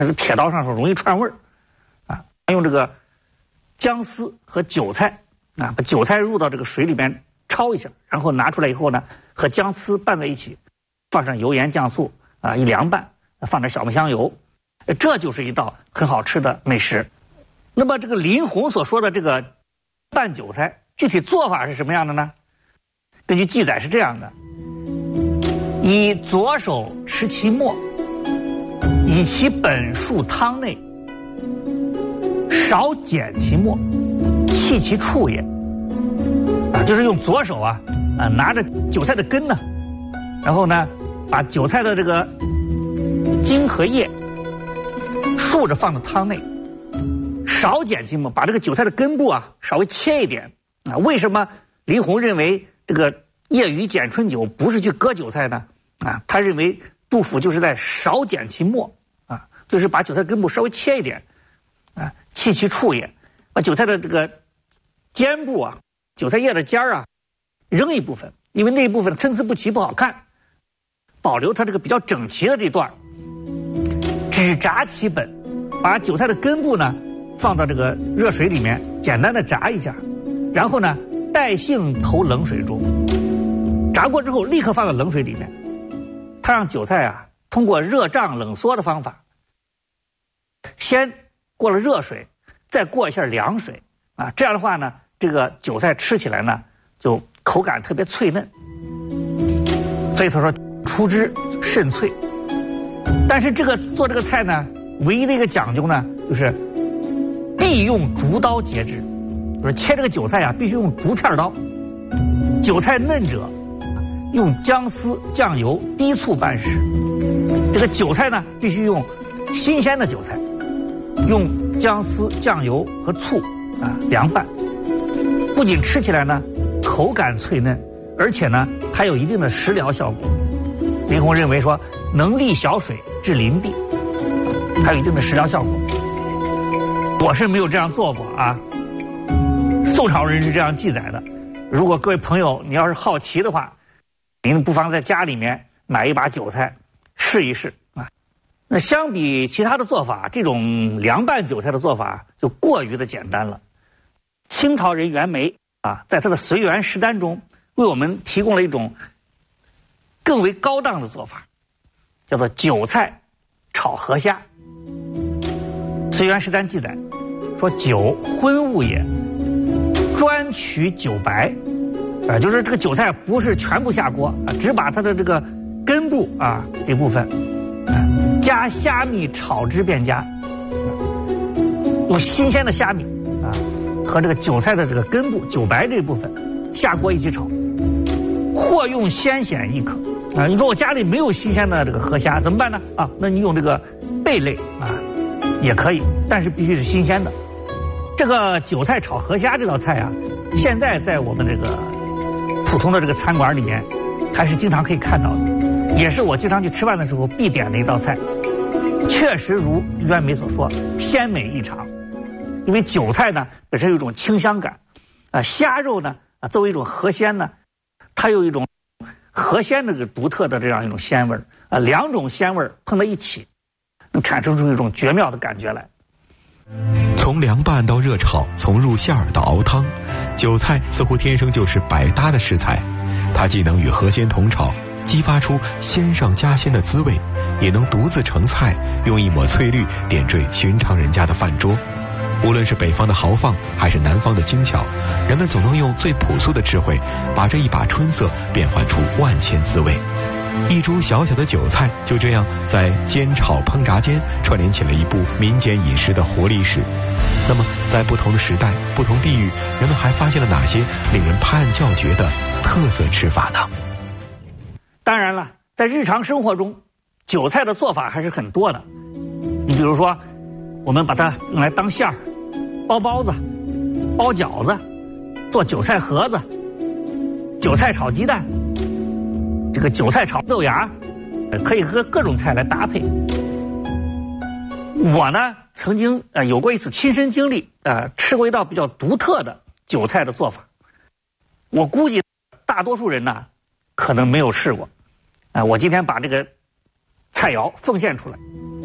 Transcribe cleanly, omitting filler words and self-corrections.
但是铁刀上说容易串味儿啊。用这个姜丝和韭菜啊，把韭菜入到这个水里边焯一下，然后拿出来以后呢，和姜丝拌在一起，放上油盐酱醋啊，一凉拌，放点小磨香油，这就是一道很好吃的美食。那么这个林洪所说的这个拌韭菜，具体做法是什么样的呢？根据记载是这样的：以左手持其末，以其本数汤内，少减其末，弃其处也。啊，就是用左手拿着韭菜的根呢，然后呢，把韭菜的这个茎和叶竖着放到汤内，少减其末，把这个韭菜的根部稍微切一点啊。为什么林洪认为这个夜雨剪春韭不是去割韭菜呢？啊，他认为杜甫就是在少减其末啊，就是把韭菜根部稍微切一点啊，弃其处也，把韭菜的这个尖部韭菜叶的尖扔一部分，因为那一部分参差不齐不好看，保留它这个比较整齐的这段，只炸其本，把韭菜的根部呢放到这个热水里面简单的炸一下，然后呢待性投冷水中，炸过之后立刻放到冷水里面。他让韭菜通过热胀冷缩的方法，先过了热水，再过一下凉水啊，这样的话呢，这个韭菜吃起来呢就口感特别脆嫩，所以他说出汁甚脆。但是做这个菜呢，唯一的一个讲究呢，就是必用竹刀截之，就是切这个韭菜必须用竹片刀。韭菜嫩者用姜丝酱油低醋拌食，这个韭菜呢必须用新鲜的韭菜，用姜丝酱油和醋凉拌，不仅吃起来呢口感脆嫩，而且呢还有一定的食疗效果。林洪认为说能利小水治淋痹，还有一定的食疗效果。我是没有这样做过宋朝人是这样记载的。如果各位朋友你要是好奇的话，您不妨在家里面买一把韭菜试一试那相比其他的做法，这种凉拌韭菜的做法就过于的简单了。清朝人袁枚在他的《随园食单》中为我们提供了一种更为高档的做法，叫做韭菜炒河虾。《随园食单》记载说，韭荤物也，专取韭白就是这个韭菜不是全部下锅只把它的这个根部这部分加虾米炒之便佳，用新鲜的虾米和这个韭菜的这个根部韭白这部分下锅一起炒，或用鲜蚬亦可你说我家里没有新鲜的这个河虾怎么办呢那你用这个贝类也可以，但是必须是新鲜的。这个韭菜炒河虾这道菜现在在我们这个普通的这个餐馆里面还是经常可以看到的，也是我经常去吃饭的时候必点的一道菜。确实如袁枚所说，鲜美异常。因为韭菜呢本身有一种清香感虾肉呢作为一种河鲜呢，它有一种河鲜的这个独特的这样一种鲜味两种鲜味碰在一起，能产生出一种绝妙的感觉来。 从凉拌到热炒，从入馅儿到熬汤，韭菜似乎天生就是百搭的食材。它既能与河鲜同炒，激发出鲜上加鲜的滋味，也能独自成菜，用一抹翠绿点缀寻常人家的饭桌。无论是北方的豪放，还是南方的精巧，人们总能用最朴素的智慧，把这一把春色变换出万千滋味。一株小小的韭菜就这样在煎炒烹炸间串联起了一部民间饮食的活历史。那么在不同的时代不同地域，人们还发现了哪些令人拍案叫绝的特色吃法呢？ 当然了，在日常生活中韭菜的做法还是很多的。你比如说我们把它用来当馅儿，包包子，包饺子，做韭菜盒子，韭菜炒鸡蛋，这个韭菜炒豆芽，可以和各种菜来搭配。我呢曾经有过一次亲身经历吃过一道比较独特的韭菜的做法。我估计大多数人呢可能没有试过我今天把这个菜肴奉献出来。